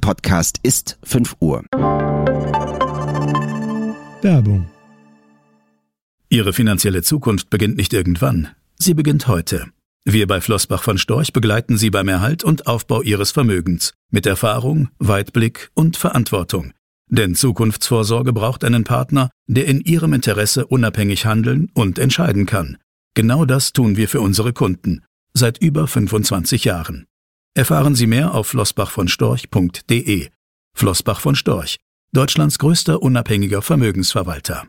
Podcast ist 5 Uhr. Werbung. Ihre finanzielle Zukunft beginnt nicht irgendwann. Sie beginnt heute. Wir bei Flossbach von Storch begleiten Sie beim Erhalt und Aufbau Ihres Vermögens. Mit Erfahrung, Weitblick und Verantwortung. Denn Zukunftsvorsorge braucht einen Partner, der in Ihrem Interesse unabhängig handeln und entscheiden kann. Genau das tun wir für unsere Kunden. Seit über 25 Jahren. Erfahren Sie mehr auf flossbachvonstorch.de. Flossbach von Storch, Deutschlands größter unabhängiger Vermögensverwalter.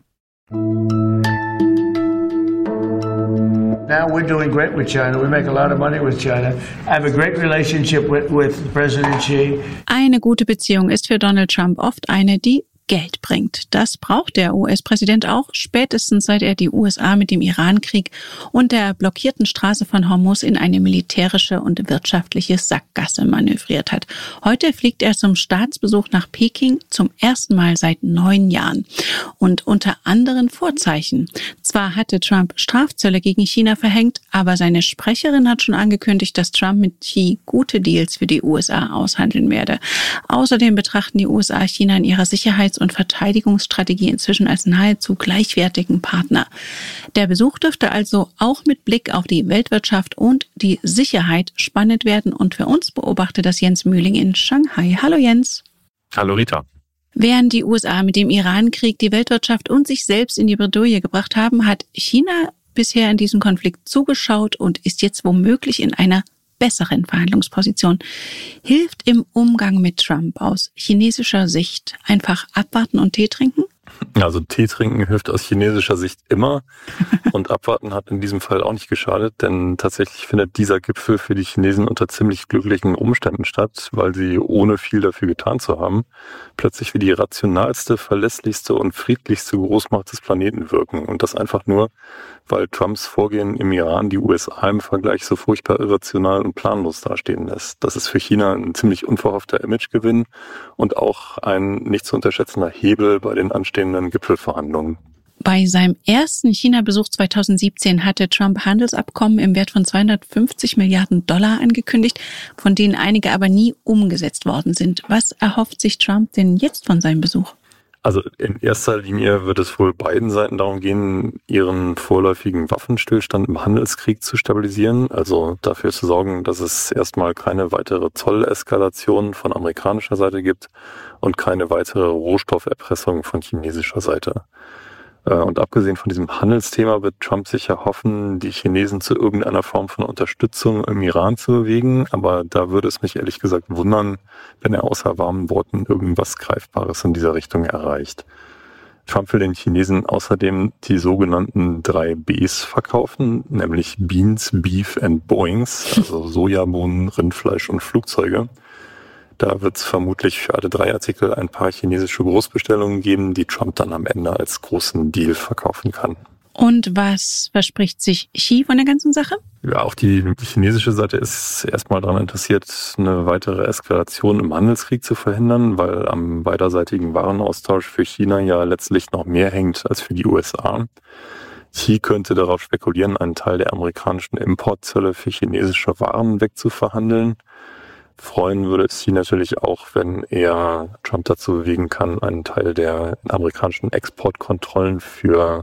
Now we're doing great with China. We make a lot of money with China. I have a great relationship with President Xi. Eine gute Beziehung ist für Donald Trump oft eine, die Geld bringt. Das braucht der US-Präsident auch, spätestens seit er die USA mit dem Iran-Krieg und der blockierten Straße von Hormuz in eine militärische und wirtschaftliche Sackgasse manövriert hat. Heute fliegt er zum Staatsbesuch nach Peking zum ersten Mal seit 9 Jahren. Und unter anderen Vorzeichen. Zwar hatte Trump Strafzölle gegen China verhängt, aber seine Sprecherin hat schon angekündigt, dass Trump mit Xi gute Deals für die USA aushandeln werde. Außerdem betrachten die USA China in ihrer Sicherheits- und Verteidigungsstrategie inzwischen als nahezu gleichwertigen Partner. Der Besuch dürfte also auch mit Blick auf die Weltwirtschaft und die Sicherheit spannend werden. Und für uns beobachtet das Jens Mühling in Shanghai. Hallo Jens. Hallo Rita. Während die USA mit dem Iran-Krieg die Weltwirtschaft und sich selbst in die Bredouille gebracht haben, hat China bisher in diesem Konflikt zugeschaut und ist jetzt womöglich in einer besseren Verhandlungsposition. Hilft im Umgang mit Trump aus chinesischer Sicht einfach abwarten und Tee trinken? Also Tee trinken hilft aus chinesischer Sicht immer und abwarten hat in diesem Fall auch nicht geschadet, denn tatsächlich findet dieser Gipfel für die Chinesen unter ziemlich glücklichen Umständen statt, weil sie, ohne viel dafür getan zu haben, plötzlich wie die rationalste, verlässlichste und friedlichste Großmacht des Planeten wirken. Und das einfach nur, weil Trumps Vorgehen im Iran die USA im Vergleich so furchtbar irrational und planlos dastehen lässt. Das ist für China ein ziemlich unverhoffter Imagegewinn und auch ein nicht zu unterschätzender Hebel bei den anstehenden Gipfelverhandlungen. Bei seinem ersten China-Besuch 2017 hatte Trump Handelsabkommen im Wert von 250 Milliarden Dollar angekündigt, von denen einige aber nie umgesetzt worden sind. Was erhofft sich Trump denn jetzt von seinem Besuch? Also in erster Linie wird es wohl beiden Seiten darum gehen, ihren vorläufigen Waffenstillstand im Handelskrieg zu stabilisieren, also dafür zu sorgen, dass es erstmal keine weitere Zolleskalation von amerikanischer Seite gibt und keine weitere Rohstofferpressung von chinesischer Seite. Und abgesehen von diesem Handelsthema wird Trump sicher hoffen, die Chinesen zu irgendeiner Form von Unterstützung im Iran zu bewegen. Aber da würde es mich ehrlich gesagt wundern, wenn er außer warmen Worten irgendwas Greifbares in dieser Richtung erreicht. Trump will den Chinesen außerdem die sogenannten 3 Bs verkaufen, nämlich Beans, Beef and Boeings, also Sojabohnen, Rindfleisch und Flugzeuge. Da wird es vermutlich für alle 3 Artikel ein paar chinesische Großbestellungen geben, die Trump dann am Ende als großen Deal verkaufen kann. Und was verspricht sich Xi von der ganzen Sache? Ja, auch die chinesische Seite ist erstmal daran interessiert, eine weitere Eskalation im Handelskrieg zu verhindern, weil am beiderseitigen Warenaustausch für China ja letztlich noch mehr hängt als für die USA. Xi könnte darauf spekulieren, einen Teil der amerikanischen Importzölle für chinesische Waren wegzuverhandeln. Freuen würde es Xi natürlich auch, wenn er Trump dazu bewegen kann, einen Teil der amerikanischen Exportkontrollen für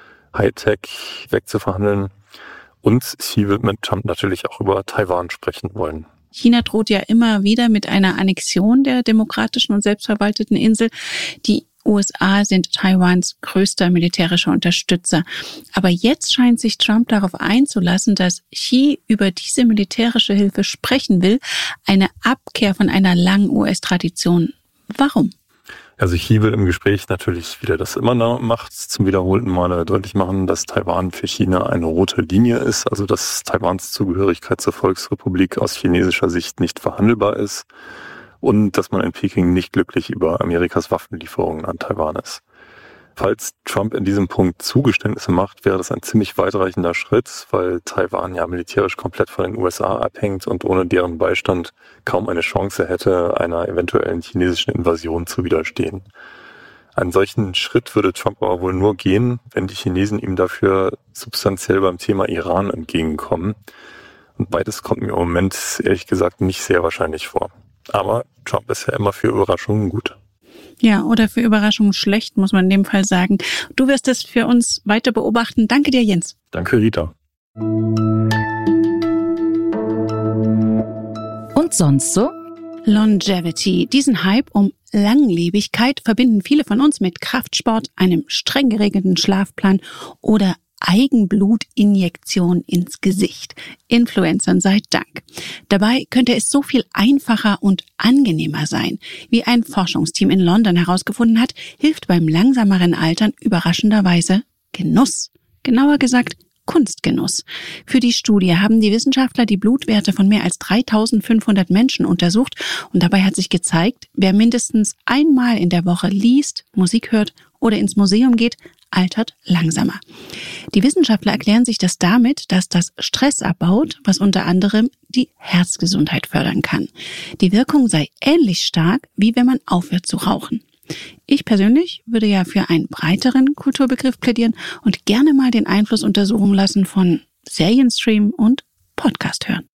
Hightech wegzuverhandeln. Und Xi wird mit Trump natürlich auch über Taiwan sprechen wollen. China droht ja immer wieder mit einer Annexion der demokratischen und selbstverwalteten Insel. Die USA sind Taiwans größter militärischer Unterstützer. Aber jetzt scheint sich Trump darauf einzulassen, dass Xi über diese militärische Hilfe sprechen will. Eine Abkehr von einer langen US-Tradition. Warum? Also Xi will im Gespräch natürlich, wie er das immer macht, zum wiederholten Male deutlich machen, dass Taiwan für China eine rote Linie ist, also dass Taiwans Zugehörigkeit zur Volksrepublik aus chinesischer Sicht nicht verhandelbar ist und dass man in Peking nicht glücklich über Amerikas Waffenlieferungen an Taiwan ist. Falls Trump in diesem Punkt Zugeständnisse macht, wäre das ein ziemlich weitreichender Schritt, weil Taiwan ja militärisch komplett von den USA abhängt und ohne deren Beistand kaum eine Chance hätte, einer eventuellen chinesischen Invasion zu widerstehen. Einen solchen Schritt würde Trump aber wohl nur gehen, wenn die Chinesen ihm dafür substanziell beim Thema Iran entgegenkommen. Und beides kommt mir im Moment ehrlich gesagt nicht sehr wahrscheinlich vor. Aber Trump ist ja immer für Überraschungen gut. Ja, oder für Überraschungen schlecht, muss man in dem Fall sagen. Du wirst es für uns weiter beobachten. Danke dir, Jens. Danke, Rita. Und sonst so? Longevity. Diesen Hype um Langlebigkeit verbinden viele von uns mit Kraftsport, einem streng geregelten Schlafplan oder Eigenblutinjektion ins Gesicht. Influencern sei Dank. Dabei könnte es so viel einfacher und angenehmer sein. Wie ein Forschungsteam in London herausgefunden hat, hilft beim langsameren Altern überraschenderweise Genuss. Genauer gesagt, Kunstgenuss. Für die Studie haben die Wissenschaftler die Blutwerte von mehr als 3.500 Menschen untersucht und dabei hat sich gezeigt, wer mindestens einmal in der Woche liest, Musik hört oder ins Museum geht, altert langsamer. Die Wissenschaftler erklären sich das damit, dass das Stress abbaut, was unter anderem die Herzgesundheit fördern kann. Die Wirkung sei ähnlich stark, wie wenn man aufhört zu rauchen. Ich persönlich würde ja für einen breiteren Kulturbegriff plädieren und gerne mal den Einfluss untersuchen lassen von Serienstream und Podcast hören.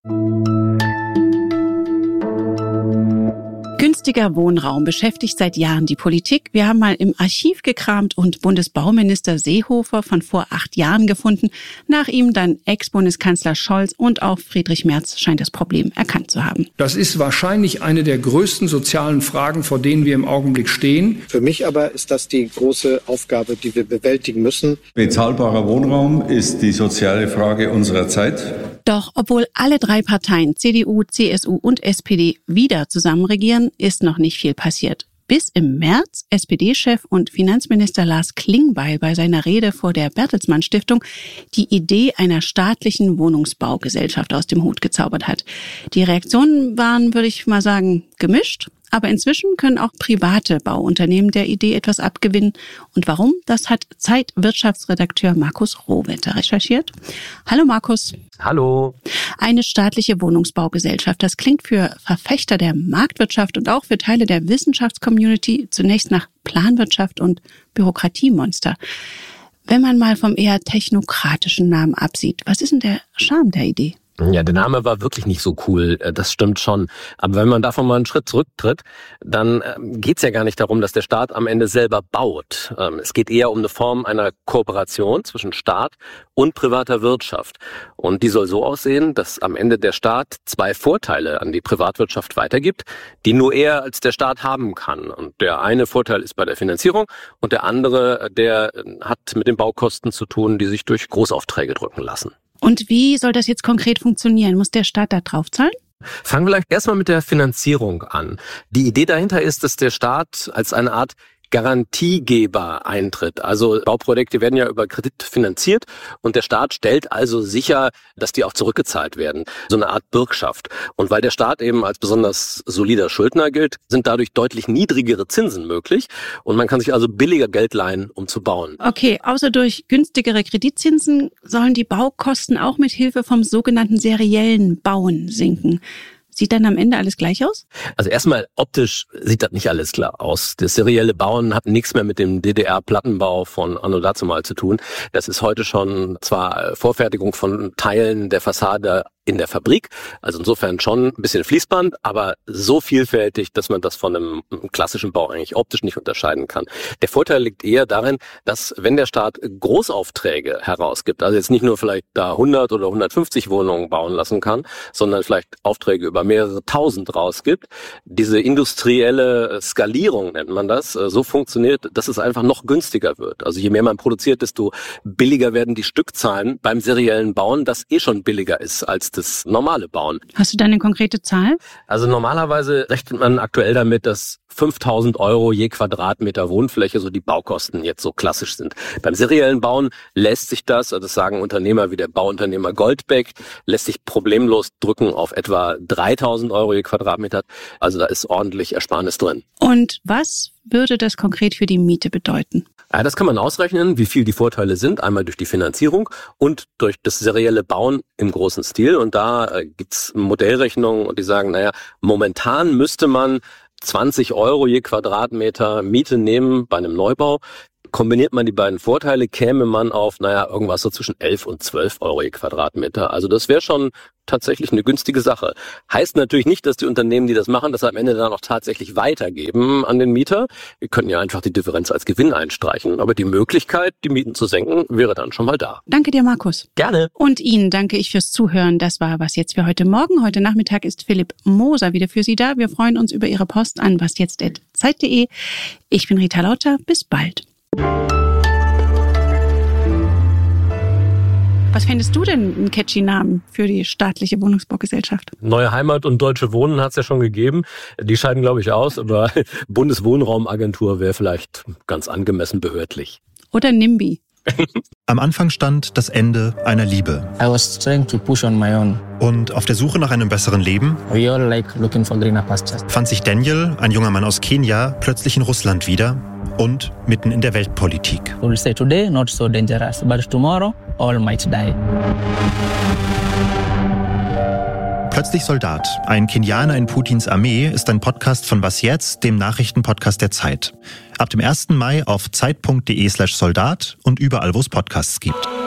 Günstiger Wohnraum beschäftigt seit Jahren die Politik. Wir haben mal im Archiv gekramt und Bundesbauminister Seehofer von vor 8 Jahren gefunden. Nach ihm dann Ex-Bundeskanzler Scholz und auch Friedrich Merz scheint das Problem erkannt zu haben. Das ist wahrscheinlich eine der größten sozialen Fragen, vor denen wir im Augenblick stehen. Für mich aber ist das die große Aufgabe, die wir bewältigen müssen. Bezahlbarer Wohnraum ist die soziale Frage unserer Zeit. Doch obwohl alle 3 Parteien, CDU, CSU und SPD, wieder zusammen regieren, ist noch nicht viel passiert. Bis im März SPD-Chef und Finanzminister Lars Klingbeil bei seiner Rede vor der Bertelsmann Stiftung die Idee einer staatlichen Wohnungsbaugesellschaft aus dem Hut gezaubert hat. Die Reaktionen waren, würde ich mal sagen, gemischt. Aber inzwischen können auch private Bauunternehmen der Idee etwas abgewinnen. Und warum? Das hat Zeit-Wirtschaftsredakteur Markus Rohwetter recherchiert. Hallo Markus. Hallo. Eine staatliche Wohnungsbaugesellschaft, das klingt für Verfechter der Marktwirtschaft und auch für Teile der Wissenschaftscommunity zunächst nach Planwirtschaft und Bürokratiemonster. Wenn man mal vom eher technokratischen Namen absieht, was ist denn der Charme der Idee? Ja, der Name war wirklich nicht so cool, das stimmt schon. Aber wenn man davon mal einen Schritt zurücktritt, dann geht's ja gar nicht darum, dass der Staat am Ende selber baut. Es geht eher um eine Form einer Kooperation zwischen Staat und privater Wirtschaft. Und die soll so aussehen, dass am Ende der Staat 2 Vorteile an die Privatwirtschaft weitergibt, die nur er als der Staat haben kann. Und der eine Vorteil ist bei der Finanzierung und der andere, der hat mit den Baukosten zu tun, die sich durch Großaufträge drücken lassen. Und wie soll das jetzt konkret funktionieren? Muss der Staat da drauf zahlen? Fangen wir vielleicht erstmal mit der Finanzierung an. Die Idee dahinter ist, dass der Staat als eine Art Garantiegeber eintritt. Also Bauprojekte werden ja über Kredit finanziert und der Staat stellt also sicher, dass die auch zurückgezahlt werden. So eine Art Bürgschaft. Und weil der Staat eben als besonders solider Schuldner gilt, sind dadurch deutlich niedrigere Zinsen möglich und man kann sich also billiger Geld leihen, um zu bauen. Okay, außer durch günstigere Kreditzinsen sollen die Baukosten auch mit Hilfe vom sogenannten seriellen Bauen sinken. Sieht dann am Ende alles gleich aus? Also erstmal optisch sieht das nicht alles klar aus. Das serielle Bauen hat nichts mehr mit dem DDR-Plattenbau von anno dazumal zu tun. Das ist heute schon zwar Vorfertigung von Teilen der Fassade in der Fabrik, also insofern schon ein bisschen Fließband, aber so vielfältig, dass man das von einem klassischen Bau eigentlich optisch nicht unterscheiden kann. Der Vorteil liegt eher darin, dass wenn der Staat Großaufträge herausgibt, also jetzt nicht nur vielleicht da 100 oder 150 Wohnungen bauen lassen kann, sondern vielleicht Aufträge über mehrere tausend rausgibt, diese industrielle Skalierung nennt man das, so funktioniert, dass es einfach noch günstiger wird. Also je mehr man produziert, desto billiger werden die Stückzahlen beim seriellen Bauen, das eh schon billiger ist als das normale Bauen. Hast du da eine konkrete Zahl? Also normalerweise rechnet man aktuell damit, dass 5.000 € je Quadratmeter Wohnfläche so die Baukosten jetzt so klassisch sind. Beim seriellen Bauen lässt sich das sagen Unternehmer wie der Bauunternehmer Goldbeck, lässt sich problemlos drücken auf etwa 3.000 € je Quadratmeter. Also da ist ordentlich Ersparnis drin. Und was würde das konkret für die Miete bedeuten? Ja, das kann man ausrechnen, wie viel die Vorteile sind. Einmal durch die Finanzierung und durch das serielle Bauen im großen Stil. Und da gibt's Modellrechnungen und die sagen, momentan müsste man 20 € je Quadratmeter Miete nehmen bei einem Neubau. Kombiniert man die beiden Vorteile, käme man auf, irgendwas so zwischen 11 und 12 Euro je Quadratmeter. Also das wäre schon tatsächlich eine günstige Sache. Heißt natürlich nicht, dass die Unternehmen, die das machen, das am Ende dann auch tatsächlich weitergeben an den Mieter. Wir könnten ja einfach die Differenz als Gewinn einstreichen. Aber die Möglichkeit, die Mieten zu senken, wäre dann schon mal da. Danke dir, Markus. Gerne. Und Ihnen danke ich fürs Zuhören. Das war Was jetzt für heute Morgen. Heute Nachmittag ist Philipp Moser wieder für Sie da. Wir freuen uns über Ihre Post an wasjetzt@zeit.de. Ich bin Rita Lauter. Bis bald. Was fändest du denn einen catchy Namen für die staatliche Wohnungsbaugesellschaft? Neue Heimat und Deutsche Wohnen hat es ja schon gegeben. Die scheiden, glaube ich, aus. Aber Bundeswohnraumagentur wäre vielleicht ganz angemessen behördlich. Oder NIMBY. Am Anfang stand das Ende einer Liebe. I was trying to push on my own. Und auf der Suche nach einem besseren Leben We all like looking for greener pastures. fand sich Daniel, ein junger Mann aus Kenia, plötzlich in Russland wieder und mitten in der Weltpolitik. We will say today not so dangerous, but tomorrow all might die. Plötzlich Soldat, ein Kenianer in Putins Armee, ist ein Podcast von Was jetzt, dem Nachrichtenpodcast der Zeit. Ab dem 1. Mai auf zeit.de/soldat und überall, wo es Podcasts gibt.